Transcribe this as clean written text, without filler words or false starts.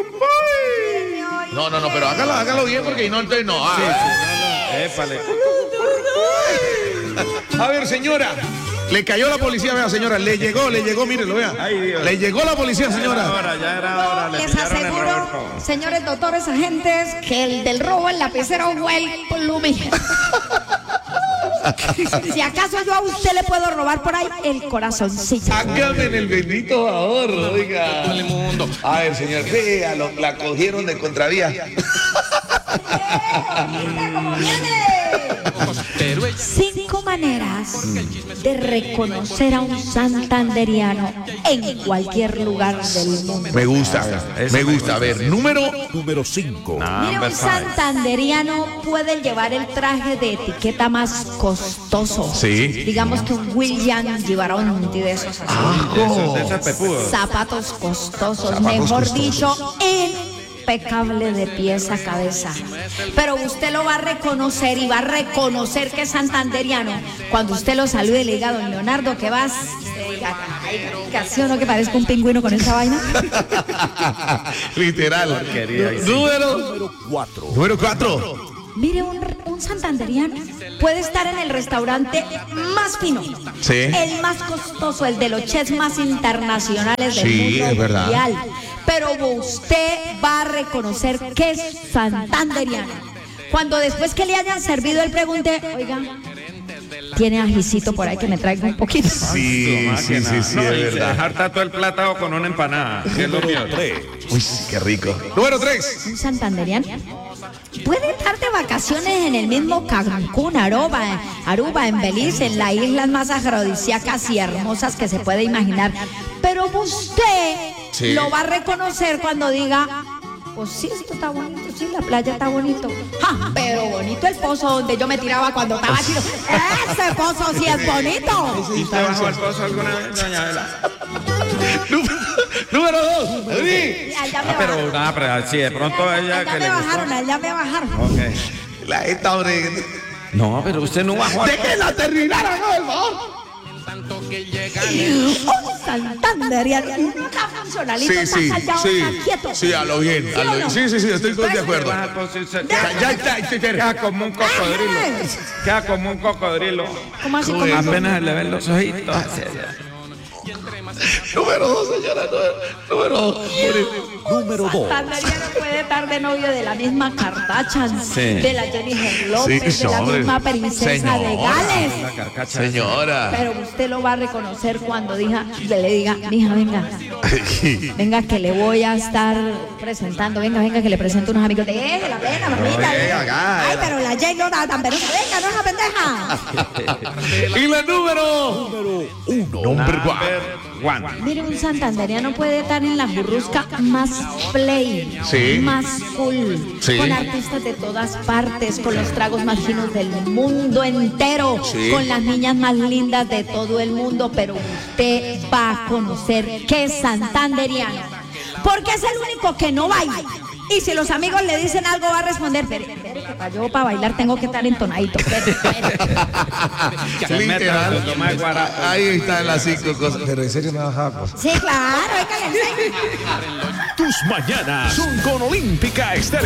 No, pero hágalo bien porque no, entonces no. Épale. A ver, señora. Le cayó la policía, vea, señora. Le llegó, mírelo, vea. Ay, Dios. Le llegó la policía, señora. Ya era hora. Le Les pillaron el aseguro, Roberto. señores doctores, agentes, que el del robo en lapicero fue el plumín. Si acaso yo a usted le puedo robar por ahí el corazoncillo. Hágame en el bendito favor, oiga. Todo el mundo. A ver, señor, véalo, la cogieron de contravía. Pero es 5 maneras de reconocer a un santanderiano en cualquier lugar del mundo. Me gusta. A ver, número 5. Mire, un santanderiano puede llevar el traje de etiqueta más costoso. Sí. Digamos que un William Gibaronti de esos así. De esos pepudos. Zapatos costosos, Zapatos mejor costosos. dicho, impecable de pies a cabeza. Pero usted lo va a reconocer y va a reconocer que es santanderiano cuando usted lo salude y le diga, don Leonardo, ¿qué vas? Usted diga, ay, ¿sí o no que parezca un pingüino con esa vaina? Literal. Porquería, sí. Número 4. Mire, un santanderiano puede estar en el restaurante más fino, Sí. el más costoso, el de los chefs más internacionales del Sí, mundo es verdad. mundial. Pero usted va a reconocer que es santanderiano cuando después que le hayan servido él pregunte, oiga, ¿tiene ajicito por ahí que me traiga un poquito? Sí, No, es y se verdad. harta todo el plátano con una empanada. Que es lo mío. Uy, qué rico. Número 3. Un santanderiano puede estar de vacaciones en el mismo Cancún, Aruba, en Belice, en las islas más afrodisíacas y hermosas que se puede imaginar. Pero usted Sí. lo va a reconocer cuando diga, pues sí, esto está bonito, sí, la playa está bonito. ¡Ja! Pero bonito el pozo donde yo me tiraba cuando estaba chido. Ese pozo sí es bonito. ¿Y usted bajó al pozo alguna vez, doña Adela? Número 2. Ya me Pero bajaron. nada, pero sí, de pronto ella Ya que me le bajaron, gustó. ya me bajaron. Ok. La esta, hombre. No, pero usted no bajó al pozo. Déjenla terminar, hágame el favor. tanto que llega Un santanderiano. No está funcionalito, está callado, está quieto. Sí, a lo bien. ¿Sí o no? Sí, estoy de acuerdo. Baja al pozo y se- Ya está. Queda como un cocodrilo. Queda como un cocodrilo. ¿Cómo así? ¿Cómo es? Apenas le ven los ojitos. Así. Número 2, señora. Número 2. Santanderiano puede estar de novio de la misma Kardashian, Sí. de la Jennifer López, Sí, de la hombre. misma princesa de Señora. Gales. La carcacha. Señora. Pero usted lo va a reconocer cuando le diga, mija, venga, que le voy a estar presentando, venga, que le presento unos amigos. Deje la pena, mamita. Ay, pero la J no da tan penosa, venga, no es una pendeja. Y la número 1. Number 1. One. Mire, un santanderiano puede estar en la burrusca más play, Sí. más cool, Sí. con artistas de todas partes, con los tragos más finos del mundo entero, Sí. con las niñas más lindas de todo el mundo, pero usted va a conocer que es santanderiano, porque es el único que no baila. Y si los amigos le dicen algo, va a responder, pero que para bailar tengo que estar entonadito. Espere. Se mete a tomar guarapo. Ahí están las 5 cosas. Pero en serio me ha bajado. Sí, claro, hay que le enseño. Tus mañanas son con Olímpica Estéreo.